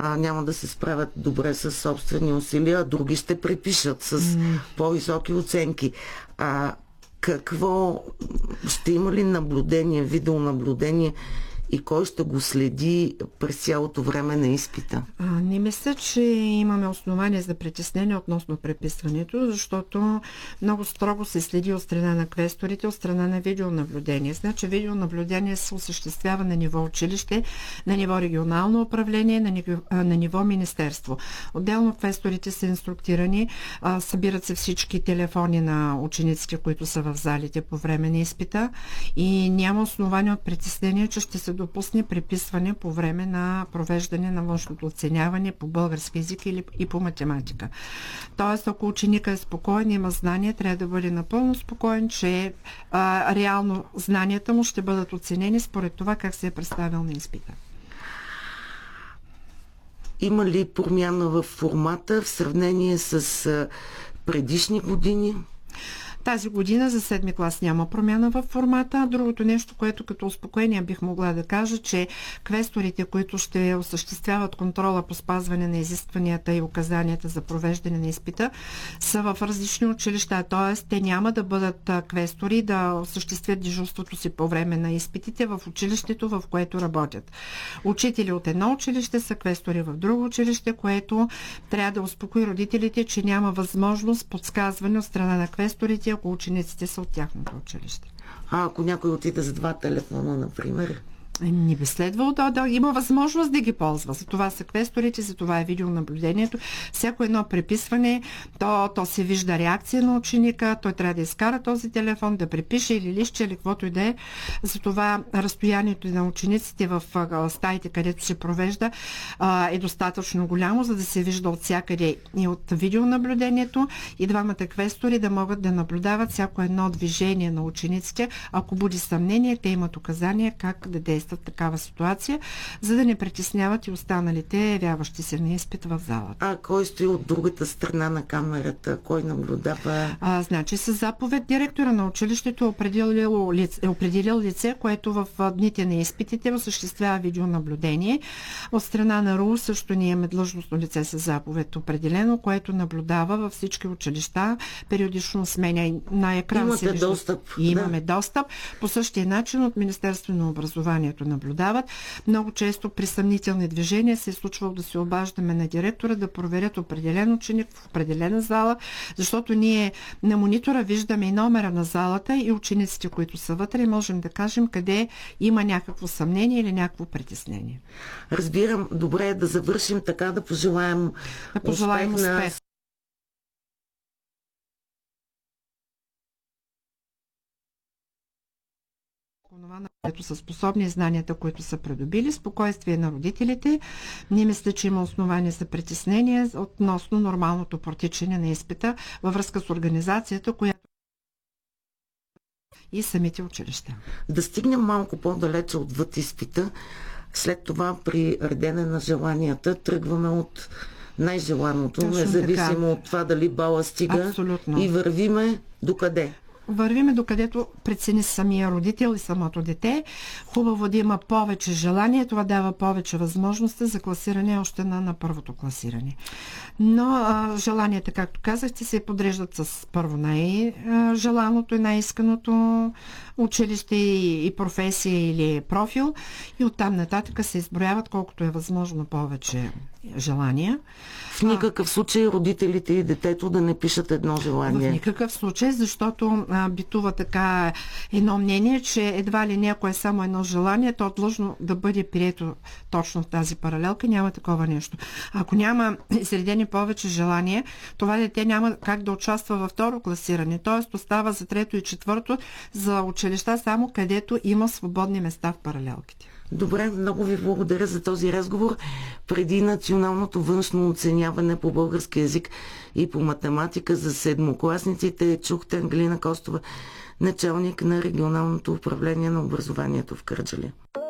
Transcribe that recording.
няма да се справят добре с собствени усилия, а други ще препишат с по-високи оценки. Какво ще има ли наблюдение, видеонаблюдение и кой ще го следи през цялото време на изпита? Не мисля, че имаме основание за притеснение относно преписването, защото много строго се следи от страна на квесторите, от страна на видеонаблюдение. Значи видеонаблюдение се осъществява на ниво училище, на ниво регионално управление, на ниво министерство. Отделно квесторите са инструктирани, събират се всички телефони на учениците, които са в залите по време на изпита и няма основание от притеснение, че ще се допусне преписване по време на провеждане на външното оценяване по български език и по математика. Тоест, ако ученика е спокоен, има знание, трябва да бъде напълно спокоен, че реално знанията му ще бъдат оценени според това как се е представил на изпита. Има ли промяна в формата в сравнение с предишни години? Тази година за 7-ми клас няма промяна в формата. Другото нещо, което като успокоение бих могла да кажа, че квесторите, които ще осъществяват контрола по спазване на изискванията и указанията за провеждане на изпита, са в различни училища. Т.е. те няма да бъдат квестори да осъществят дежурството си по време на изпитите в училището, в което работят. Учители от едно училище са квестори в друго училище, което трябва да успокои родителите, че няма възможност подсказване от страна на квесторите, ако учениците са от тяхното училище. Ако някой отиде с 2 телефона, например? Не би следвало да има възможност да ги ползва. За това са квесторите, за това е видеонаблюдението. Всяко едно преписване, то се вижда реакция на ученика, той трябва да изкара този телефон, да препише или лище, или каквото и да е. Затова разстоянието на учениците в стаите, където се провежда, е достатъчно голямо, за да се вижда от всякъде и от видеонаблюдението и двамата квестори да могат да наблюдават всяко едно движение на учениците. Ако буди съмнение, те имат указания как да действат в такава ситуация, за да не притесняват и останалите явяващи се на изпит в залата. Кой стои от другата страна на камерата? Кой наблюдава? Значи с заповед директора на училището е определил лице, което в дните на изпитите осъществява видеонаблюдение. От страна на РУ също ние имаме длъжностно лице с заповед определено, което наблюдава във всички училища, периодично сменя на екран. Имате достъп. Имаме достъп. По същия начин от Министерството на образованието наблюдават. Много често при съмнителни движения се е случвало да се обаждаме на директора да проверят определен ученик в определена зала, защото ние на монитора виждаме и номера на залата и учениците, които са вътре, и можем да кажем къде има някакво съмнение или някакво притеснение. Разбирам. Добре е да завършим така, да пожелаем успех. Ето са способни знанията, които са придобили, спокойствие на родителите. Не мисля, че има основание за притеснение относно нормалното протичане на изпита във връзка с организацията, която и самите училища. Да стигнем малко по-далече отвъд изпита. След това при редене на желанията тръгваме от най-желаното, точно независимо така от това дали бала стига. Абсолютно. И вървиме докъде? Вървиме докъдето прецени самия родител и самото дете. Хубаво да има повече желание. Това дава повече възможности за класиране още на първото класиране. Но желанията, както казахте, се подреждат с първо най-желаното и най-исканото училище и професия или профил. И оттам нататък се изброяват колкото е възможно повече желания. В никакъв случай родителите и детето да не пишат едно желание. В никакъв случай, защото битува така едно мнение, че едва ли не, ако е само едно желание, то е длъжно да бъде прието точно в тази паралелка. Няма такова нещо. Ако няма изредени повече желания, това дете няма как да участва във второ класиране. Т.е. остава за трето и четвърто за училища само където има свободни места в паралелките. Добре, много ви благодаря за този разговор. Преди националното външно оценяване по български език и по математика за седмокласниците чухте Ангелина Костова, началник на регионалното управление на образованието в Кърджали.